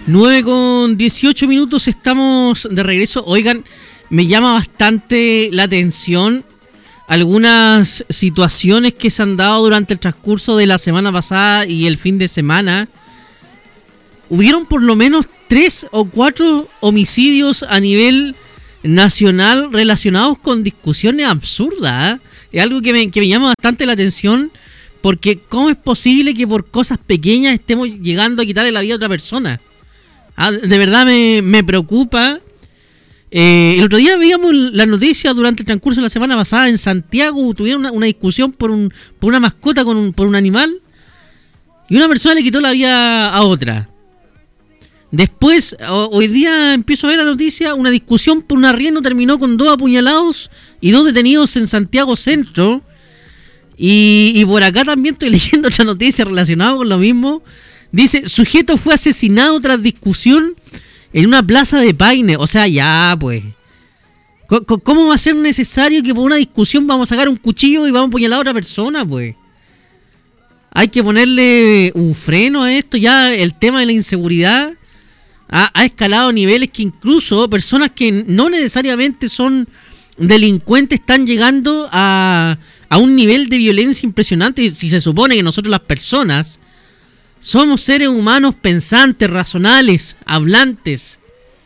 9:18 estamos de regreso. Oigan, me llama bastante la atención algunas situaciones que se han dado durante el transcurso de la semana pasada y el fin de semana. Hubieron por lo menos 3 o 4 homicidios a nivel nacional relacionados con discusiones absurdas, ¿eh? Es algo que me llama bastante la atención, porque ¿cómo es posible que por cosas pequeñas estemos llegando a quitarle la vida a otra persona? De verdad me preocupa. El otro día veíamos las noticias durante el transcurso de la semana pasada en Santiago. Tuvieron una discusión por una mascota por un animal, y una persona le quitó la vida a otra. Después, hoy día empiezo a ver la noticia, una discusión por un arriendo terminó con 2 apuñalados y 2 detenidos en Santiago Centro. Y por acá también estoy leyendo otra noticia relacionada con lo mismo. Dice, sujeto fue asesinado tras discusión en una plaza de Paine. O sea, ya pues, ¿cómo va a ser necesario que por una discusión vamos a sacar un cuchillo y vamos a apuñalar a otra persona, pues? Hay que ponerle un freno a esto. Ya el tema de la inseguridad ha escalado a niveles que incluso personas que no necesariamente son delincuentes están llegando a un nivel de violencia impresionante. Si se supone que nosotros las personas somos seres humanos pensantes, razonables, hablantes,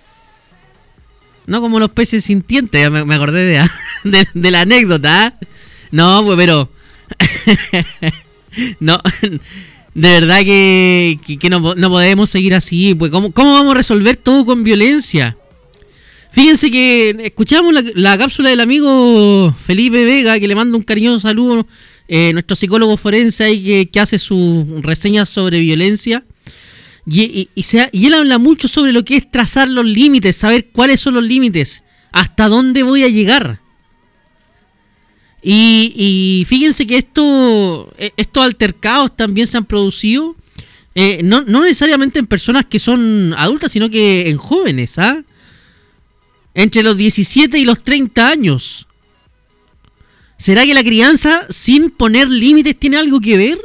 no como los peces sintientes. Ya me acordé de la anécdota, ¿eh? No, pues pero no, de verdad que no podemos seguir así. Pues ¿cómo vamos a resolver todo con violencia? Fíjense que escuchamos la cápsula del amigo Felipe Vega, que le mando un cariñoso saludo, nuestro psicólogo forense ahí que hace sus reseñas sobre violencia. Y él habla mucho sobre lo que es trazar los límites, saber cuáles son los límites, hasta dónde voy a llegar. Y fíjense que estos altercados también se han producido, no necesariamente en personas que son adultas, sino que en jóvenes, ¿ah? Entre los 17 y los 30 años. ¿Será que la crianza sin poner límites tiene algo que ver?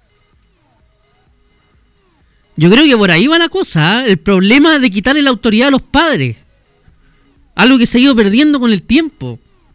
Yo creo que por ahí va la cosa, ¿eh? El problema de quitarle la autoridad a los padres. Algo que se ha ido perdiendo con el tiempo.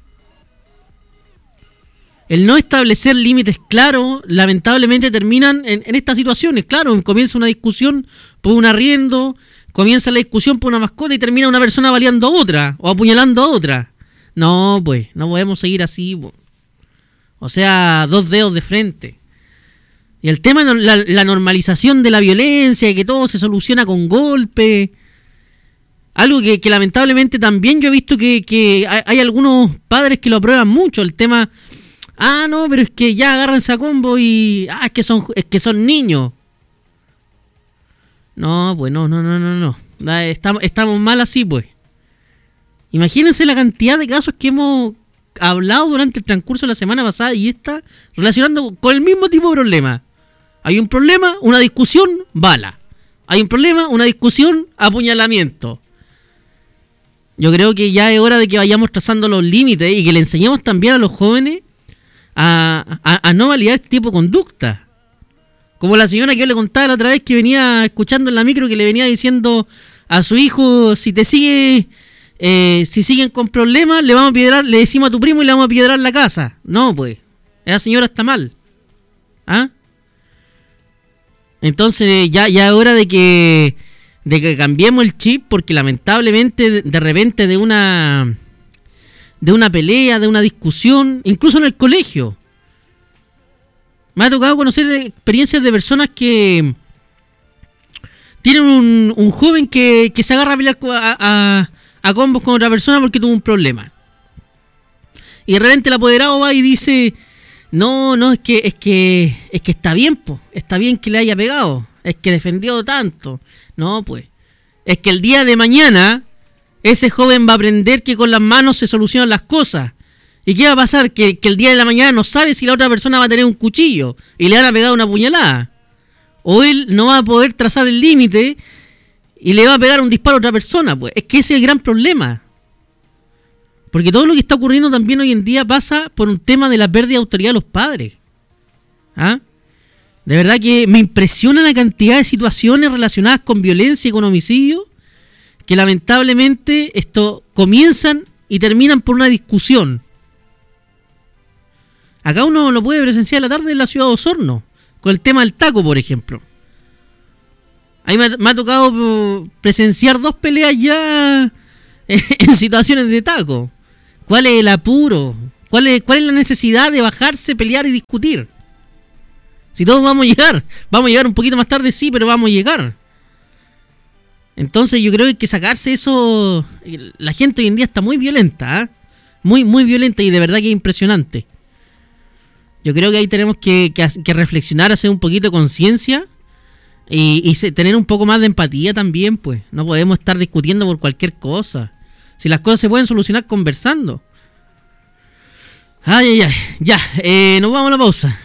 El no establecer límites claros, lamentablemente terminan en estas situaciones. Claro, comienza una discusión por un arriendo, comienza la discusión por una mascota y termina una persona baleando a otra o apuñalando a otra. No, pues, no podemos seguir así, pues. O sea, 2 dedos de frente. Y el tema es la normalización de la violencia, y que todo se soluciona con golpe. Algo que lamentablemente también yo he visto que hay algunos padres que lo aprueban mucho. El tema, no, pero es que ya agárrense a combo y es que son niños. No, pues no. Estamos mal así, pues. Imagínense la cantidad de casos que hemos hablado durante el transcurso de la semana pasada y esta, relacionando con el mismo tipo de problema. Hay un problema, una discusión, bala. Hay un problema, una discusión, apuñalamiento. Yo creo que ya es hora de que vayamos trazando los límites y que le enseñemos también a los jóvenes a no validar este tipo de conducta. Como la señora que yo le contaba la otra vez, que venía escuchando en la micro, que le venía diciendo a su hijo, si siguen con problemas, le decimos a tu primo y le vamos a piedrar la casa. No, pues, esa señora está mal. ¿Ah? Entonces ya es hora de que cambiemos el chip, porque lamentablemente de repente de una pelea, de una discusión, incluso en el colegio, me ha tocado conocer experiencias de personas que tienen un joven que se agarra a pelear a combos con otra persona porque tuvo un problema. Y de repente el apoderado va y dice, no, es que está bien, po, está bien que le haya pegado, es que defendió tanto. No, pues, es que el día de mañana ese joven va a aprender que con las manos se solucionan las cosas. ¿Y qué va a pasar? Que el día de la mañana no sabe si la otra persona va a tener un cuchillo y le van a pegar una puñalada. O él no va a poder trazar el límite y le va a pegar un disparo a otra persona. Pues es que ese es el gran problema. Porque todo lo que está ocurriendo también hoy en día pasa por un tema de la pérdida de autoridad de los padres. ¿Ah? De verdad que me impresiona la cantidad de situaciones relacionadas con violencia y con homicidio que lamentablemente esto comienzan y terminan por una discusión. Acá uno lo puede presenciar la tarde en la ciudad de Osorno, con el tema del taco, por ejemplo. Ahí me ha tocado presenciar 2 peleas ya en situaciones de taco. ¿Cuál es el apuro? ¿Cuál es la necesidad de bajarse, pelear y discutir? Si todos vamos a llegar un poquito más tarde, sí, pero vamos a llegar. Entonces yo creo que hay que sacarse eso. La gente hoy en día está muy violenta, ¿eh? Muy violenta, y de verdad que es impresionante. Yo creo que ahí tenemos que reflexionar, hacer un poquito de conciencia y tener un poco más de empatía también, pues. No podemos estar discutiendo por cualquier cosa. Si las cosas se pueden solucionar conversando. Ay, ya, nos vamos a la pausa.